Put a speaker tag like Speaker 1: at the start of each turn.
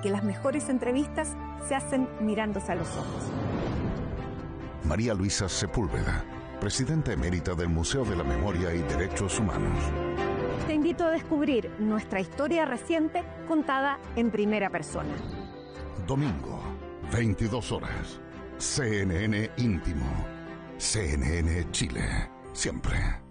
Speaker 1: porque las mejores entrevistas se hacen mirándose a los ojos.
Speaker 2: María Luisa Sepúlveda, presidenta emérita del Museo de la Memoria y Derechos Humanos.
Speaker 1: Te invito a descubrir nuestra historia reciente contada en primera persona.
Speaker 2: Domingo, 22 horas. CNN Íntimo. CNN Chile. Siempre.